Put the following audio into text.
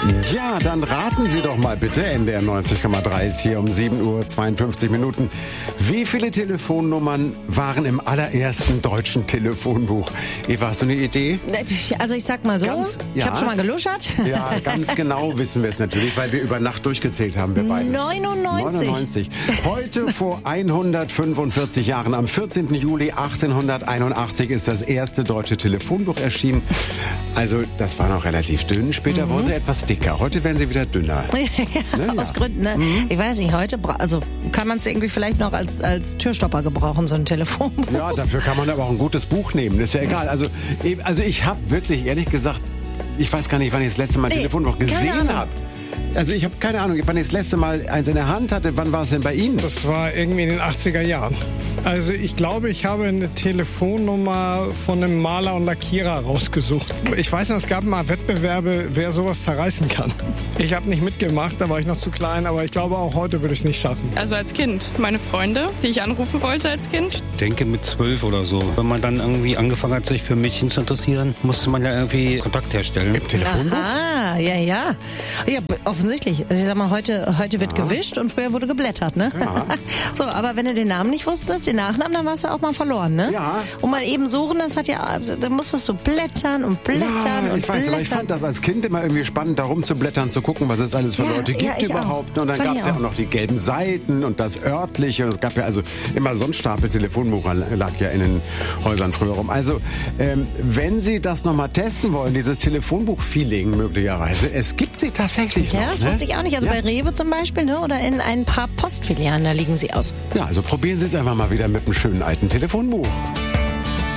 Ja, dann raten Sie doch mal bitte, NDR 90,3 ist hier um 7:52 Uhr. Wie viele Telefonnummern waren im allerersten deutschen Telefonbuch? Eva, hast du eine Idee? Also ich sag mal so, ich habe schon mal geluschert. Ja, ganz genau wissen wir es natürlich, weil wir über Nacht durchgezählt haben, wir beiden. 99. Heute vor 145 Jahren, am 14. Juli 1881, ist das erste deutsche Telefonbuch erschienen. Also das war noch relativ dünn, später wurden sie etwas dicker. Heute werden sie wieder dünner. Ja, aus Gründen, ne? Ich weiß nicht, heute kann man es irgendwie vielleicht noch als Türstopper gebrauchen, so ein Telefonbuch. Ja, dafür kann man aber auch ein gutes Buch nehmen, das ist ja egal. Also ich habe wirklich, ehrlich gesagt, ich weiß gar nicht, wann ich das letzte Mal ein Telefonbuch gesehen habe. Also ich habe keine Ahnung, wann ich das letzte Mal eins in der Hand hatte. Wann war es denn bei Ihnen? Das war irgendwie in den 80er Jahren. Also ich glaube, ich habe eine Telefonnummer von einem Maler und Lackierer rausgesucht. Ich weiß noch, es gab mal Wettbewerbe, wer sowas zerreißen kann. Ich habe nicht mitgemacht, da war ich noch zu klein, aber ich glaube, auch heute würde ich es nicht schaffen. Also als Kind. Meine Freunde, die ich anrufen wollte als Kind. Ich denke mit 12 oder so. Wenn man dann irgendwie angefangen hat, sich für Mädchen zu interessieren, musste man ja irgendwie Kontakt herstellen. Im Telefonbuch? Ah, ja. Ja, offensichtlich. Also ich sag mal, heute wird gewischt und früher wurde geblättert, ne? Ja. So, aber wenn du den Namen nicht wusstest, den Nachnamen, dann warst du auch mal verloren, ne? Ja. Und mal eben suchen, da musstest du blättern und blättern und ich weiß, blättern. aber ich fand das als Kind immer irgendwie spannend, da rumzublättern, zu gucken, was es alles für Leute gibt ich überhaupt. Auch. Und dann gab es ja auch noch die gelben Seiten und das örtliche. Und es gab ja also immer so ein Stapel Telefonbuch lag ja in den Häusern früher rum. Also, wenn Sie das nochmal testen wollen, dieses Telefonbuch-Feeling möglicherweise, es gibt sie tatsächlich noch. Ja, das wusste ich auch nicht. Also bei Rewe zum Beispiel, ne? Oder in ein paar Postfilialen, da liegen sie aus. Ja, also probieren Sie es einfach mal wieder mit einem schönen alten Telefonbuch.